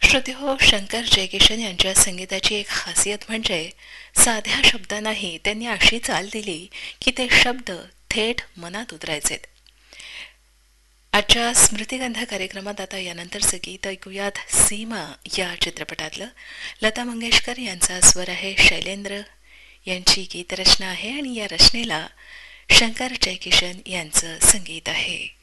श्रोतेहो, शंकर जयकिशन यांच्या संगीताची एक खासियत म्हणजे साध्या शब्दांनाही त्यांनी अशी चाल दिली की ते शब्द थेट मनात उतरायचेत. आजच्या स्मृतिगंध कार्यक्रमात आता यानंतरचं गीत ऐकूयात. सीमा या चित्रपटातलं. लता मंगेशकर यांचा स्वर आहे, शैलेंद्र यांची गीतरचना आहे आणि या रचनेला शंकर जयकिशन यांचं संगीत आहे.